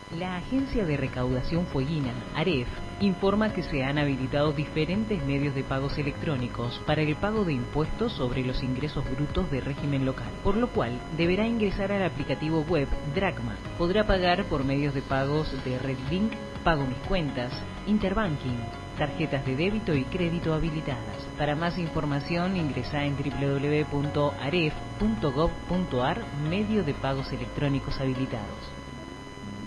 La Agencia de Recaudación Fueguina, AREF, informa que se han habilitado diferentes medios de pagos electrónicos para el pago de impuestos sobre los ingresos brutos de régimen local, por lo cual deberá ingresar al aplicativo web Dracma. Podrá pagar por medios de pagos de RedLink, Pago Mis Cuentas, Interbanking, tarjetas de débito y crédito habilitadas. Para más información ingresa en www.aref.gov.ar, medio de pagos electrónicos habilitados.